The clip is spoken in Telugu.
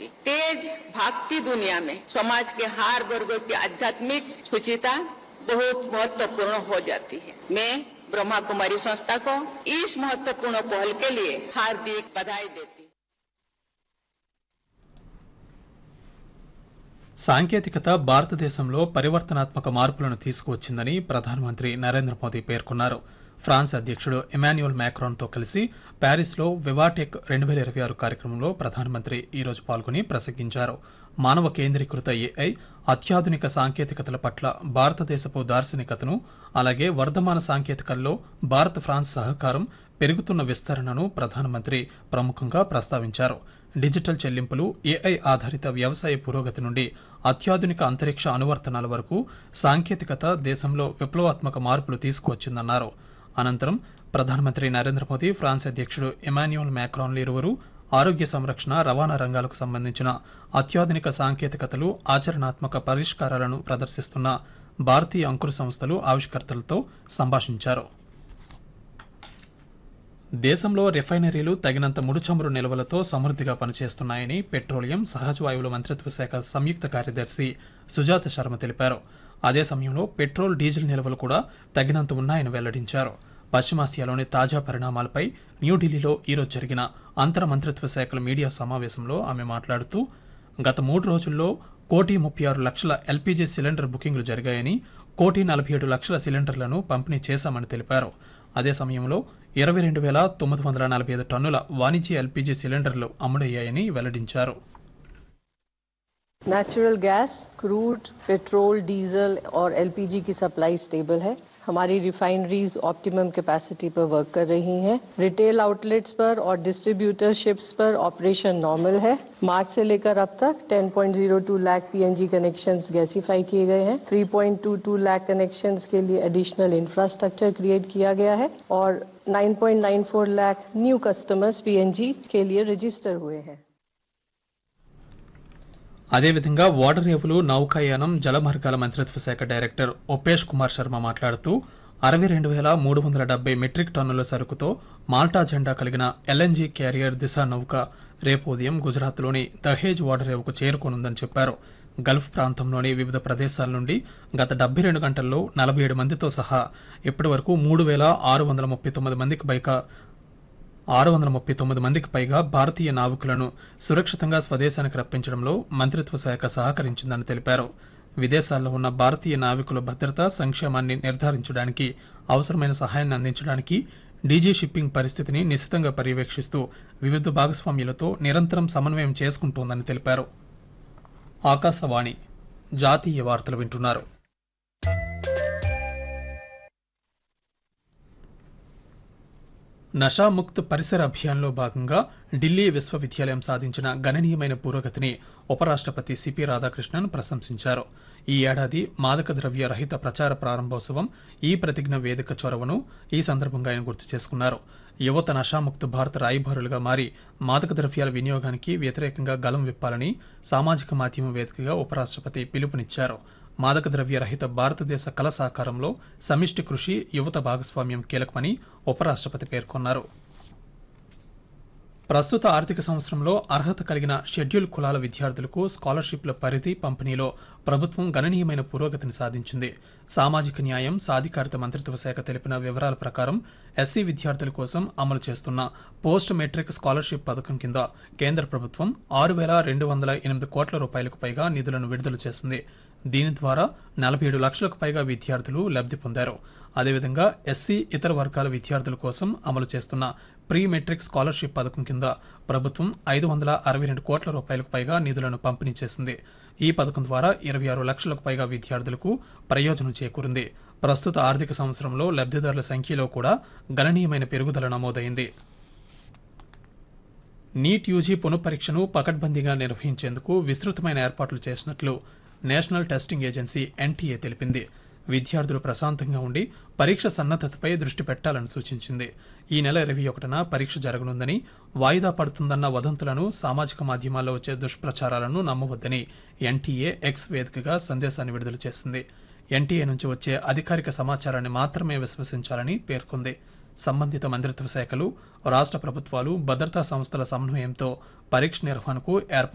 होगी। तेज भागती दुनिया में समाज के हर वर्गों की आध्यात्मिक सुचिता बहुत महत्वपूर्ण हो जाती है। मैं ब्रह्मा कुमारी संस्था को इस महत्वपूर्ण पहल के लिए हार्दिक बधाई देती हूं। సాంకేతికత భారతదేశంలో పరివర్తనాత్మక మార్పులను తీసుకువచ్చిందని ప్రధానమంత్రి నరేంద్ర మోదీ పేర్కొన్నారు. ఫ్రాన్స్ అధ్యక్షుడు ఎమాన్యుయల్ మ్యాక్రాన్తో కలిసి ప్యారిస్లో వివాటెక్ 2026 కార్యక్రమంలో ప్రధానమంత్రి ఈరోజు పాల్గొని ప్రసంగించారు. మానవ కేంద్రీకృత ఏఐ, అత్యాధునిక సాంకేతికతల పట్ల భారతదేశపు దార్శనికతను, అలాగే వర్ధమాన సాంకేతికల్లో భారత్ ఫ్రాన్స్ సహకారం, పెరుగుతున్న విస్తరణను ప్రధానమంత్రి ప్రముఖంగా ప్రస్తావించారు. డిజిటల్ చెల్లింపులు, ఏఐ ఆధారిత వ్యవసాయ పురోగతి నుండి అత్యాధునిక అంతరిక్ష అనువర్తనాల వరకు సాంకేతికత దేశంలో విప్లవాత్మక మార్పులు తీసుకువచ్చిందన్నారు. అనంతరం ప్రధానమంత్రి నరేంద్ర మోదీ, ఫ్రాన్స్ అధ్యక్షుడు ఎమాన్యుయల్ మ్యాక్రాన్లు ఇరువురు ఆరోగ్య సంరక్షణ, రవాణా రంగాలకు సంబంధించిన అత్యాధునిక సాంకేతికతలు, ఆచరణాత్మక పరిష్కారాలను ప్రదర్శిస్తున్న భారతీయ అంకుర సంస్థలు, ఆవిష్కర్తలతో సంభాషించారు. దేశంలో రిఫైనరీలు తగినంత ముడి చమురు నిల్వలతో సమృద్ధిగా పనిచేస్తున్నాయని పెట్రోలియం, సహజ వాయువుల మంత్రిత్వ శాఖ సంయుక్త కార్యదర్శి సుజాత శర్మ తెలిపారు. అదే సమయంలో పెట్రోల్, డీజిల్ నిల్వలు కూడా తగినంత ఉన్నాయని వెల్లడించారు. పశ్చిమాసియాలోని తాజా పరిణామాలపై న్యూఢిల్లీలో ఈరోజు జరిగిన అంతర మంత్రిత్వ శాఖల మీడియా సమావేశంలో ఆమె మాట్లాడుతూ, గత 3 రోజుల్లో 1,36,00,000 ఎల్పీజీ సిలిండర్ బుకింగ్లు జరిగాయని, 1,47,00,000 సిలిండర్లను పంపిణీ చేశామని తెలిపారు. అదే సమయంలో 22,945 టన్నుల వాణిజ్య ఎల్పీజీ సిలిండర్లు అమ్ముడయ్యాయని వెల్లడించారు. Natural gas, crude, petrol, diesel और एलपीजी की सप्लाई स्टेबल है। हमारी रिफाइनरीज ऑप्टिमम कैपेसिटी पर वर्क कर रही हैं। रिटेल आउटलेट्स पर और डिस्ट्रीब्यूटरशिप्स पर ऑपरेशन नॉर्मल है। मार्च से लेकर अब तक 10.02 लाख पीएनजी कनेक्शंस गैसीफाई किए गए हैं। 3.22 लाख कनेक्शंस के लिए एडिशनल इंफ्रास्ट्रक्चर क्रिएट किया गया है और 9.94 लाख न्यू कस्टमर्स पीएनजी के लिए रजिस्टर हुए हैं। అదేవిధంగా ఓడరేవులు, నౌకాయానం, జలమార్గాల మంత్రిత్వ శాఖ డైరెక్టర్ ఉపేష్ కుమార్ శర్మ మాట్లాడుతూ 62,370 మెట్రిక్ టన్నుల సరుకుతో మాల్టా జెండా కలిగిన ఎల్ఎన్జీ క్యారియర్ దిశ నౌక రేపు ఉదయం గుజరాత్లోని దహేజ్ ఓడరేవుకు చేరుకోనుందని చెప్పారు. గల్ఫ్ ప్రాంతంలోని వివిధ ప్రదేశాల నుండి గత 72 గంటల్లో 47 మందితో సహా ఇప్పటి వరకు 639 మందికి పైగా భారతీయ నావికులను సురక్షితంగా స్వదేశానికి రప్పించడంలో మంత్రిత్వ శాఖ సహకరించిందని తెలిపారు. విదేశాల్లో ఉన్న భారతీయ నావికుల భద్రత, సంక్షేమాన్ని నిర్ధారించడానికి అవసరమైన సహాయాన్ని అందించడానికి డీజీ షిప్పింగ్ పరిస్థితిని నిశితంగా పర్యవేక్షిస్తూ వివిధ భాగస్వామ్యులతో నిరంతరం సమన్వయం చేసుకుంటోందని తెలిపారు. ఆకాశవాణి జాతీయ వార్తలు వింటున్నారు. నషాముక్త్ పరిసర అభియాన్లో భాగంగా ఢిల్లీ విశ్వవిద్యాలయం సాధించిన గణనీయమైన పురోగతిని ఉపరాష్ట్రపతి సిపి రాధాకృష్ణన్ ప్రశంసించారు. ఈ ఏడాది మాదక ద్రవ్య రహిత ప్రచార ప్రారంభోత్సవం, ఈ ప్రతిజ్ఞ వేదిక చొరవను ఈ సందర్భంగా ఆయన గుర్తు చేసుకున్నారు. యువత నషాముక్త భారత రాయబారులుగా మారి మాదక ద్రవ్యాల వినియోగానికి వ్యతిరేకంగా గలం విప్పాలని సామాజిక మాధ్యమం వేదికగా ఉపరాష్ట్రపతి పిలుపునిచ్చారు. మాదక ద్రవ్య రహిత భారతదేశ కల సాకారంలో సమిష్టి కృషి, యువత భాగస్వామ్యం కీలకమని ఉపరాష్ట్రపతి పేర్కొన్నారు. ప్రస్తుత ఆర్థిక సంవత్సరంలో అర్హత కలిగిన షెడ్యూల్ కులాల విద్యార్థులకు స్కాలర్షిప్ల పరిధి పంపిణీలో ప్రభుత్వం గణనీయమైన పురోగతిని సాధించింది. సామాజిక న్యాయం, సాధికారిత మంత్రిత్వ శాఖ తెలిపిన వివరాల ప్రకారం ఎస్సీ విద్యార్థుల కోసం అమలు చేస్తున్న పోస్ట్ మెట్రిక్ స్కాలర్షిప్ పథకం కింద కేంద్ర ప్రభుత్వం 6,208 కోట్ల రూపాయలకు పైగా నిధులను విడుదల చేసింది. దీని ద్వారా 47 లక్షలకు పైగా విద్యార్థులు లబ్ధి పొందారు. అదేవిధంగా ఎస్సీ, ఇతర వర్గాల విద్యార్థుల కోసం అమలు చేస్తున్న ప్రీ మెట్రిక్ స్కాలర్షిప్ పథకం కింద ప్రభుత్వం 562 కోట్ల రూపాయలకు పైగా నిధులను పంపిణీ చేసింది. ఈ పథకం ద్వారా 26 లక్షలకు పైగా విద్యార్థులకు ప్రయోజనం చేకూరింది. ప్రస్తుత ఆర్థిక సంవత్సరంలో లబ్ధిదారుల సంఖ్యలో కూడా గణనీయమైన పెరుగుదల నమోదైంది. నీట్ యూజీ పునఃపరీక్షను పకడ్బందీగా నిర్వహించేందుకు విస్తృతమైన ఏర్పాట్లు చేసినట్లు నేషనల్ టెస్టింగ్ ఏజెన్సీ ఎన్టీఏ తెలిపింది. విద్యార్థులు ప్రశాంతంగా ఉండి పరీక్ష సన్నద్ధతపై దృష్టి పెట్టాలని సూచించింది. ఈ నెల 21న పరీక్ష జరగనుందని, వాయిదా పడుతుందన్న వదంతులను, సామాజిక మాధ్యమాల్లో వచ్చే దుష్ప్రచారాలను నమ్మవద్దని ఎన్టీఏ ఎక్స్ వేదికగా సందేశాన్ని విడుదల చేసింది. ఎన్టీఏ నుంచి వచ్చే అధికారిక సమాచారాన్ని మాత్రమే విశ్వసించాలని పేర్కొంది. సంబంధిత మంత్రిత్వ శాఖలు, రాష్ట్ర ప్రభుత్వాలు, భద్రతా సంస్థల సమన్వయంతో పరీక్ష నిర్వహణకు ఏర్పాటు